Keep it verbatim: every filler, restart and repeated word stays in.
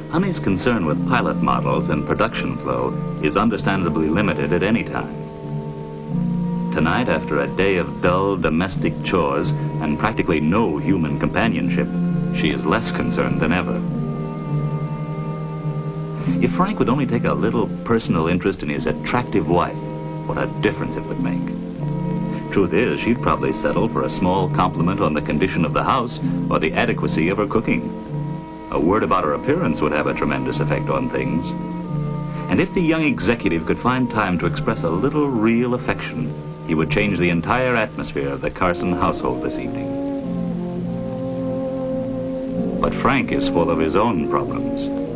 Honey's concern with pilot models and production flow is understandably limited at any time. Tonight, after a day of dull domestic chores and practically no human companionship, she is less concerned than ever. If Frank would only take a little personal interest in his attractive wife, what a difference it would make. Truth is, she'd probably settle for a small compliment on the condition of the house or the adequacy of her cooking. A word about her appearance would have a tremendous effect on things. And if the young executive could find time to express a little real affection, he would change the entire atmosphere of the Carson household this evening. But Frank is full of his own problems.